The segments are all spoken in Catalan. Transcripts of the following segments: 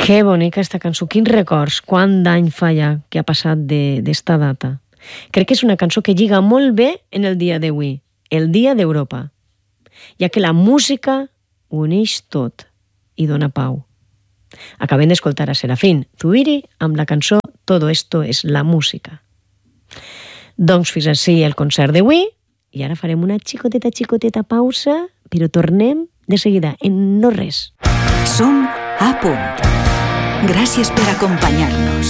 Que bonica esta cançó, quins records, quant d'any fa ja que ha passat d'esta data. Crec que és una cançó que lliga molt bé en el dia d'avui, el Dia d'Europa, ja que la música ho uneix tot i dona pau. Acabem d'escoltar a Serafín Zubiri amb la cançó Todo esto es la música. Doncs fins així el concert d'avui i ara farem una xicoteta pausa, però tornem de seguida, en no res. Som a punt. Gràcies per acompanyar-nos.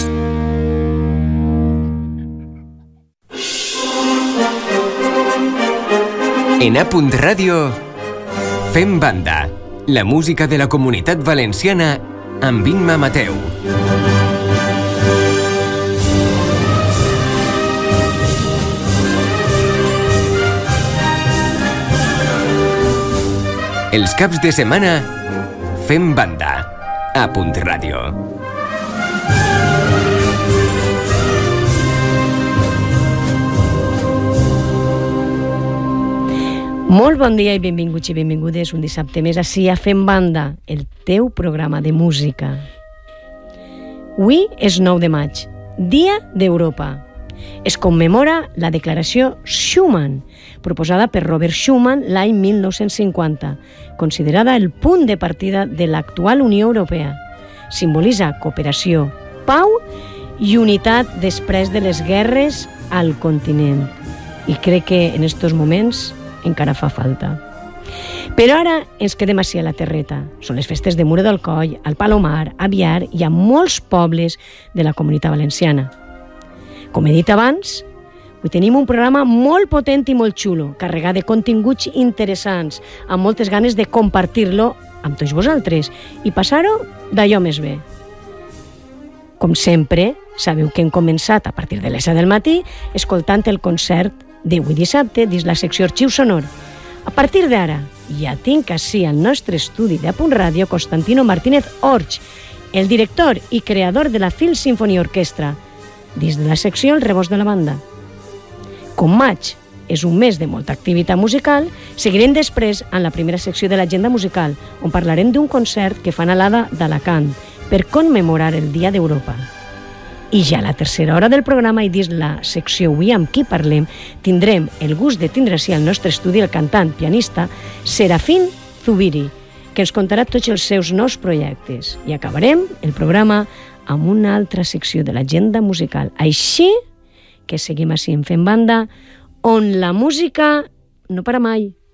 En A Punt Ràdio, fem banda. La música de la Comunitat Valenciana amb Imma Mateu. Els caps de setmana, fem banda. A Punt Ràdio. Molt bon dia i benvinguts i benvingudes un dissabte més així a Fem Banda, el teu programa de música. Avui és 9 de maig, Dia d'Europa. Es commemora la declaració Schuman, proposada per Robert Schuman l'any 1950, considerada el punt de partida de l'actual Unió Europea. Simbolitza cooperació, pau i unitat després de les guerres al continent. I crec que en estos moments encara fa falta. Però ara ens quedem així a la terreta. Són les festes de Muro del Coll, al Palomar, a Biar i a molts pobles de la Comunitat Valenciana. Com he dit abans, avui tenim un programa molt potent i molt xulo, carregat de continguts interessants, amb moltes ganes de compartir-lo amb tots vosaltres i passar-ho d'allò més bé. Com sempre, sabeu que hem començat a partir de les 7 del matí escoltant el concert d'avui dissabte dins la secció Arxiu Sonor. A partir d'ara, ja tinc així al nostre estudi de A Punt Ràdio Constantino Martínez Orch, el director i creador de la Phil Symphony Orchestra, dins de la secció El Rebost de la Banda. Com maig és un mes de molta activitat musical, seguirem després en la primera secció de l'agenda musical, on parlarem d'un concert que fan a l'Ada d'Alacant per commemorar el Dia d'Europa. I ja a la tercera hora del programa i dins la secció Avui amb qui parlem, tindrem el gust de tindre així al nostre estudi el cantant, pianista Serafín Zubiri, que ens contarà tots els seus nous projectes. I acabarem el programa amb una altra secció de l'agenda musical. Així que seguim així en Fem Banda, on la música no para mai.